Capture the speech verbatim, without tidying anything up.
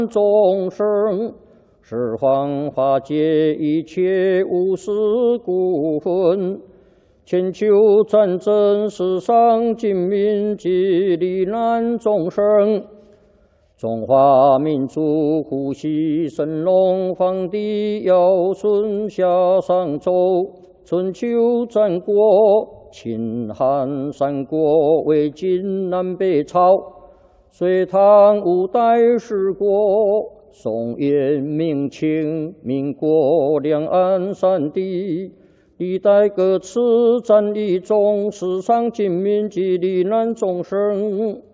众生，十方化解一切无私故分。千秋战争，世上尽民及罹难众生。中华民族呼吸神龙皇帝尧舜夏商周，春秋战国，秦汉三国，魏晋南北朝，隋唐五代十国，宋元明清，民国两岸三地。历代各次战役中，世上尽民及罹难众生。